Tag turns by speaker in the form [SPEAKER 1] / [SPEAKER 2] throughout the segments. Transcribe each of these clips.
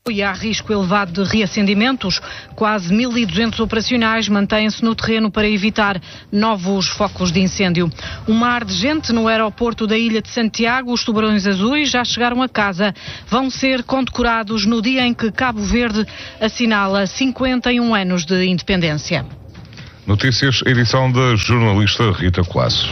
[SPEAKER 1] E há risco elevado de reacendimentos. Quase 1.200 operacionais mantêm-se no terreno para evitar novos focos de incêndio. Um mar de gente no aeroporto da Ilha de Santiago. Os tubarões azuis já chegaram a casa. Vão ser condecorados no dia em que Cabo Verde assinala 51 anos de independência.
[SPEAKER 2] Notícias, edição da jornalista Rita Colasso.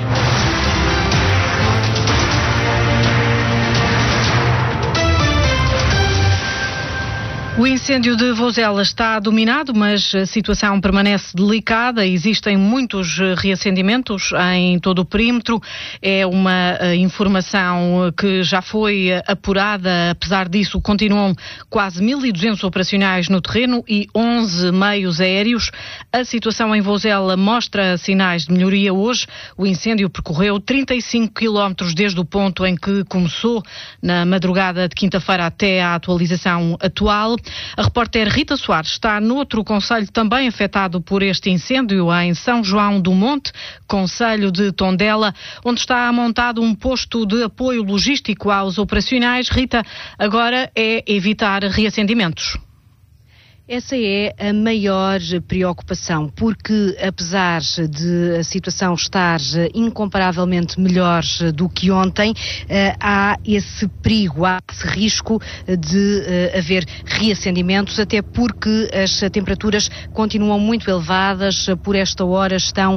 [SPEAKER 1] O incêndio de Vozela está dominado, mas a situação permanece delicada. Existem muitos reacendimentos em todo o perímetro. É uma informação que já foi apurada. Apesar disso, continuam quase 1.200 operacionais no terreno e 11 meios aéreos. A situação em Vozela mostra sinais de melhoria hoje. O incêndio percorreu 35 quilómetros desde o ponto em que começou, na madrugada de quinta-feira até à atualização atual. A repórter Rita Soares está noutro concelho também afetado por este incêndio, em São João do Monte, concelho de Tondela, onde está montado um posto de apoio logístico aos operacionais. Rita, agora é evitar reacendimentos.
[SPEAKER 3] Essa é a maior preocupação, porque apesar de a situação estar incomparavelmente melhor do que ontem, há esse perigo, há esse risco de haver reacendimentos, até porque as temperaturas continuam muito elevadas, por esta hora estão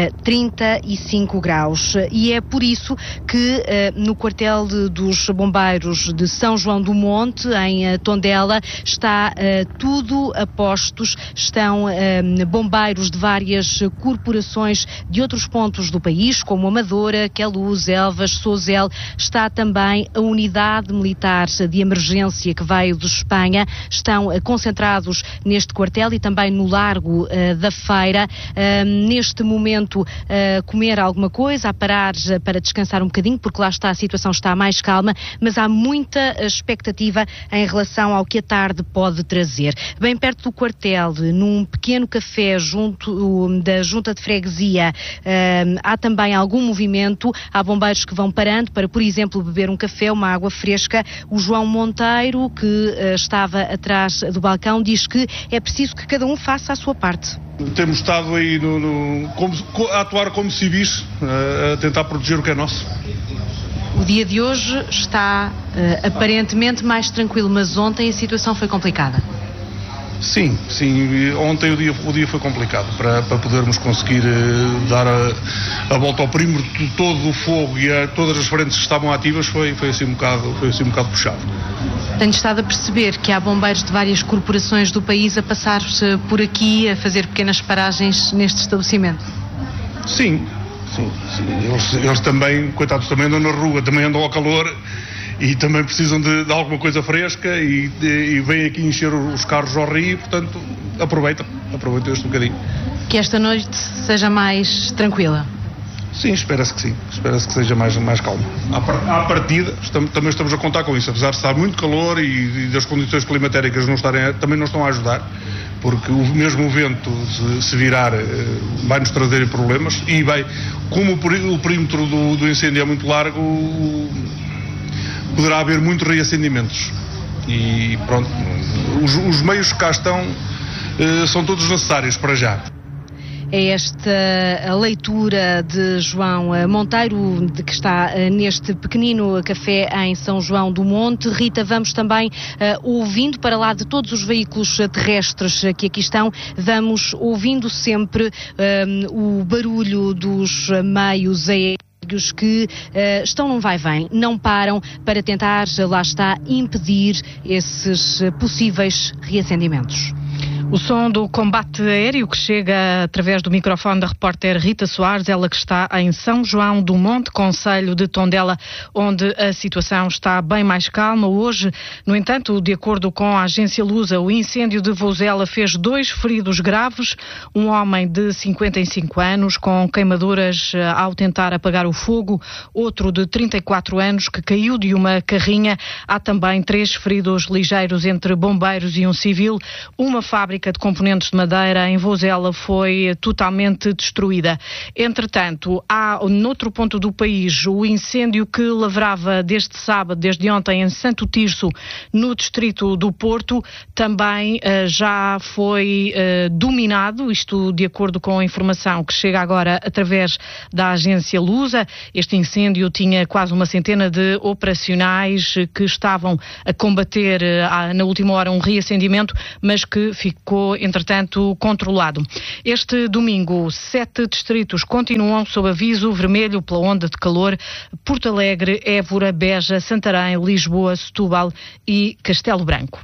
[SPEAKER 3] 35 graus. E é por isso que no quartel dos bombeiros de São João do Monte, em Tondela, está tudo a postos, estão bombeiros de várias corporações de outros pontos do país, como Amadora, Queluz, Elvas, Sozel. Está também a unidade militar de emergência que veio de Espanha. Estão concentrados neste quartel e também no Largo da Feira. Neste momento, comer alguma coisa, a parar para descansar um bocadinho, porque lá está, a situação está mais calma, mas há muita expectativa em relação ao que a tarde pode trazer. Bem perto do quartel, num pequeno café junto da Junta de Freguesia, há também algum movimento. Há bombeiros que vão parando para, por exemplo, beber um café, uma água fresca. O João Monteiro, que estava atrás do balcão, diz que é preciso que cada um faça a sua parte.
[SPEAKER 4] Temos estado aí a atuar como civis, a tentar proteger o que é nosso.
[SPEAKER 3] O dia de hoje está aparentemente mais tranquilo, mas ontem a situação foi complicada.
[SPEAKER 4] Sim, ontem o dia foi complicado para podermos conseguir dar a volta ao perímetro de todo o fogo e a todas as frentes que estavam ativas. Foi assim um bocado puxado.
[SPEAKER 3] Tenho estado a perceber que há bombeiros de várias corporações do país a passar por aqui, a fazer pequenas paragens neste estabelecimento. Sim. Eles também, coitados, também andam na rua, também andam ao calor e também precisam de alguma coisa fresca e vêm aqui encher os carros ao rio, portanto aproveitam este bocadinho. Que esta noite seja mais tranquila?
[SPEAKER 4] Sim, espera-se que sim, espera-se que seja mais calma. À partida, também estamos a contar com isso, apesar de estar muito calor e das condições climatéricas também não estão a ajudar, porque mesmo o vento, se virar, vai-nos trazer problemas e como o perímetro do incêndio é muito largo, poderá haver muitos reacendimentos e pronto, os meios que cá estão são todos necessários para já.
[SPEAKER 3] É esta a leitura de João Monteiro, que está neste pequenino café em São João do Monte. Rita, vamos também ouvindo, para lá de todos os veículos terrestres que aqui estão, vamos ouvindo sempre o barulho dos meios aéreos que estão num vai-vem, não param para tentar, lá está, impedir esses possíveis reacendimentos.
[SPEAKER 1] O som do combate aéreo que chega através do microfone da repórter Rita Soares, ela que está em São João do Monte, concelho de Tondela, onde a situação está bem mais calma. Hoje, no entanto, de acordo com a agência Lusa, o incêndio de Vozela fez 2 feridos graves, um homem de 55 anos com queimaduras ao tentar apagar o fogo, outro de 34 anos que caiu de uma carrinha. Há também 3 feridos ligeiros entre bombeiros e um civil. Uma fábrica fábrica de componentes de madeira em Vozela foi totalmente destruída. Entretanto, há noutro ponto do país o incêndio que lavrava desde sábado, desde ontem, em Santo Tirso, no distrito do Porto, também já foi dominado, isto de acordo com a informação que chega agora através da agência Lusa. Este incêndio tinha quase uma centena de operacionais que estavam a combater na última hora um reacendimento, mas que ficou, entretanto, controlado. Este domingo, 7 distritos continuam sob aviso vermelho pela onda de calor: Porto Alegre, Évora, Beja, Santarém, Lisboa, Setúbal e Castelo Branco.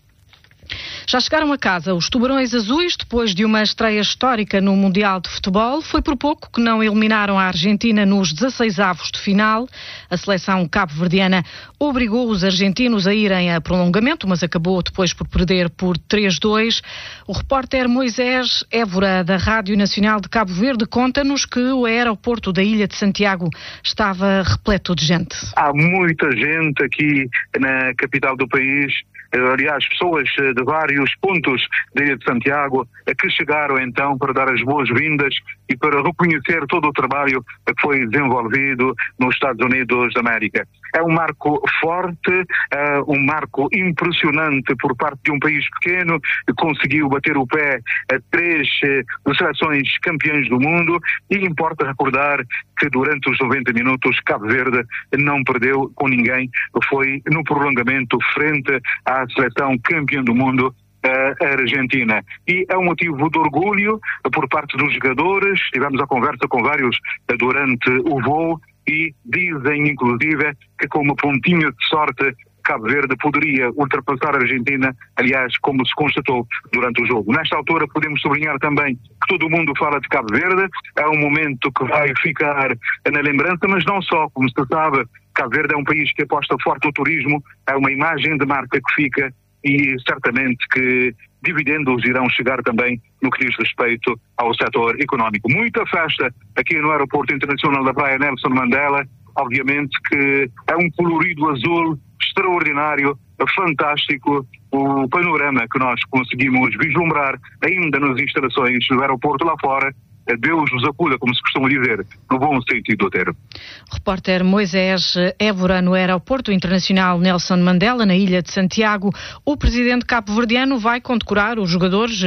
[SPEAKER 1] Já chegaram a casa os Tubarões Azuis depois de uma estreia histórica no Mundial de Futebol. Foi por pouco que não eliminaram a Argentina nos 16avos de final. A seleção cabo-verdiana obrigou os argentinos a irem a prolongamento, mas acabou depois por perder por 3-2. O repórter Moisés Évora, da Rádio Nacional de Cabo Verde, conta-nos que o aeroporto da Ilha de Santiago estava repleto de gente.
[SPEAKER 5] Há muita gente aqui na capital do país. Aliás, pessoas de vários pontos da Ilha de Santiago que chegaram então para dar as boas-vindas e para reconhecer todo o trabalho que foi desenvolvido nos Estados Unidos da América. É um marco forte, um marco impressionante por parte de um país pequeno que conseguiu bater o pé a 3 seleções campeãs do mundo, e importa recordar que durante os 90 minutos Cabo Verde não perdeu com ninguém, foi no prolongamento frente à seleção campeã do mundo, a Argentina. E é um motivo de orgulho por parte dos jogadores. Tivemos a conversa com vários durante o voo e dizem, inclusive, que com uma pontinha de sorte Cabo Verde poderia ultrapassar a Argentina, aliás, como se constatou durante o jogo. Nesta altura podemos sublinhar também que todo mundo fala de Cabo Verde, é um momento que vai ficar na lembrança, mas não só, como se sabe, Cabo Verde é um país que aposta forte no turismo, é uma imagem de marca que fica, e certamente que dividendos irão chegar também no que diz respeito ao setor económico. Muita festa aqui no Aeroporto Internacional da Praia Nelson Mandela, obviamente que é um colorido azul extraordinário, fantástico, o panorama que nós conseguimos vislumbrar ainda nas instalações do aeroporto lá fora. Deus nos acuda, como se costuma dizer, no bom sentido do termo.
[SPEAKER 1] Repórter Moisés Évora, no Aeroporto Internacional Nelson Mandela, na Ilha de Santiago. O presidente cabo-verdiano vai condecorar os jogadores.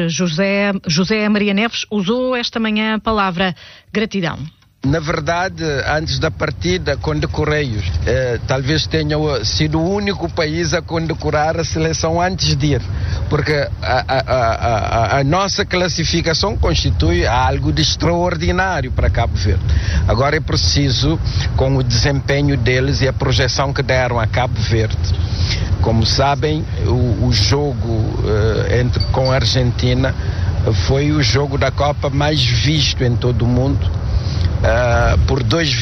[SPEAKER 1] José Maria Neves usou esta manhã a palavra gratidão.
[SPEAKER 6] Na verdade, antes da partida, condecorei-os. Talvez tenha sido o único país a condecorar a seleção antes de ir, porque a nossa classificação constitui algo de extraordinário para Cabo Verde. Agora é preciso, com o desempenho deles e a projeção que deram a Cabo Verde. Como sabem, o jogo com a Argentina foi o jogo da Copa mais visto em todo o mundo. Por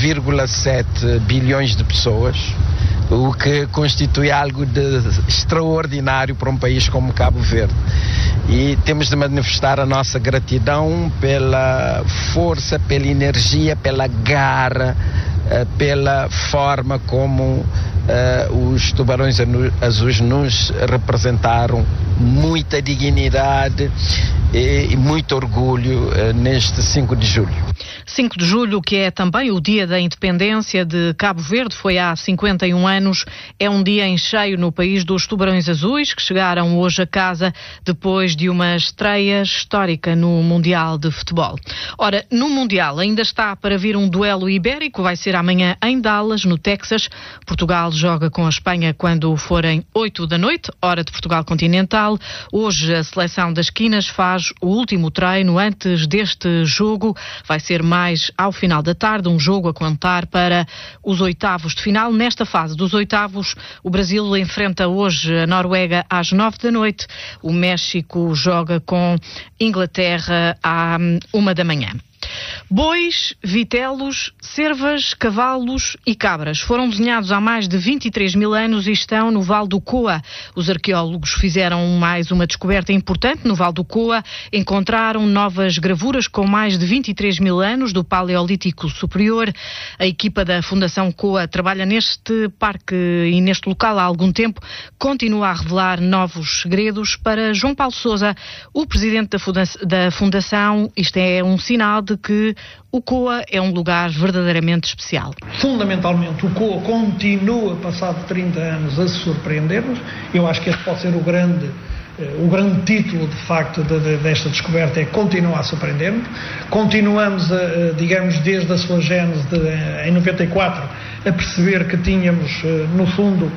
[SPEAKER 6] 2,7 bilhões de pessoas, o que constitui algo de extraordinário para um país como Cabo Verde. E temos de manifestar a nossa gratidão pela força, pela energia, pela garra, pela forma como os Tubarões Azuis nos representaram. Muita dignidade e muito orgulho neste 5 de julho.
[SPEAKER 1] 5 de julho, que é também o dia da independência de Cabo Verde, foi há 51 anos. É um dia em cheio no país dos Tubarões Azuis, que chegaram hoje a casa depois de uma estreia histórica no Mundial de Futebol. Ora, no Mundial ainda está para vir um duelo ibérico, vai ser amanhã em Dallas, no Texas. Portugal joga com a Espanha quando forem 8 da noite, hora de Portugal continental. Hoje a seleção das Quinas faz o último treino antes deste jogo. Vai ser mais ao final da tarde, um jogo a contar para os 8avos de final. Nesta fase dos 8avos, o Brasil enfrenta hoje a Noruega às 9 da noite. O México joga com Inglaterra à 1 da manhã. Bois, vitelos, cervas, cavalos e cabras foram desenhados há mais de 23 mil anos e estão no Vale do Coa. Os arqueólogos fizeram mais uma descoberta importante no Vale do Coa. Encontraram novas gravuras com mais de 23 mil anos do Paleolítico Superior. A equipa da Fundação Coa trabalha neste parque e neste local há algum tempo. Continua a revelar novos segredos. Para João Paulo Sousa, o presidente da Fundação, isto é um sinal de que o Coa é um lugar verdadeiramente especial.
[SPEAKER 7] Fundamentalmente, o Coa continua, passado 30 anos, a surpreender-nos. Eu acho que este pode ser o grande título, de facto, desta descoberta, é continuar a surpreender-nos. Continuamos, digamos, desde a sua gênese em 94, a perceber que tínhamos, no fundo,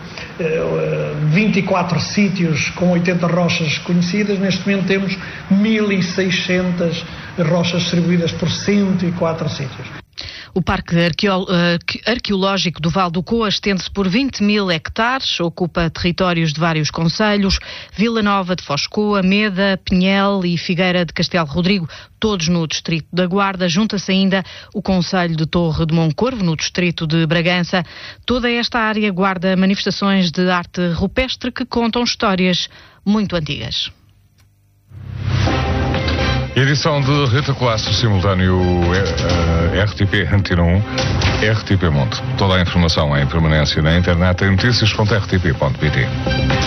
[SPEAKER 7] 24 sítios com 80 rochas conhecidas. Neste momento temos 1.600 rochas distribuídas por 104 sítios.
[SPEAKER 1] O Parque Arqueológico do Vale do Coa estende-se por 20 mil hectares, ocupa territórios de vários concelhos, Vila Nova de Foz Coa, Meda, Pinhel e Figueira de Castelo Rodrigo, todos no distrito da Guarda. Junta-se ainda o concelho de Torre de Moncorvo, no distrito de Bragança. Toda esta área guarda manifestações de arte rupestre que contam histórias muito antigas.
[SPEAKER 2] Edição de Rita Colasso, simultâneo RTP Antena 1, RTP Monte. Toda a informação em permanência na internet em notícias.rtp.pt.